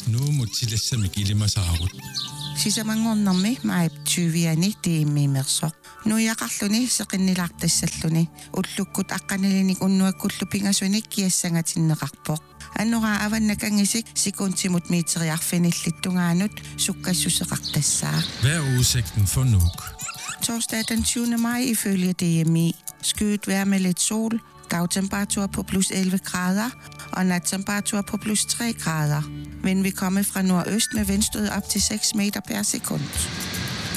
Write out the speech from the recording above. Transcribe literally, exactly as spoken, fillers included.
Nu mutilassamik Sisamanngornermi maiptuviani tiimmiimersoq. Nuiaqarluni seqinnilaartassalluni ullukkut aqqanilinik unnuakkullu pingasunik kiassangatinneqarpoq. Annora avannakangisik sikuntimut miiteriarfinillittungaanut sukkassuseqartassaa. Hvad er udsigten for Nuuk? Torsdag den tyvende maj ifølge D M I. Skyet vejr med lidt sol, dagtemperatur på plus elleve grader og nattemperatur på plus tre grader. Vind vil komme fra nordøst med vindstød op til seks meter per sekund.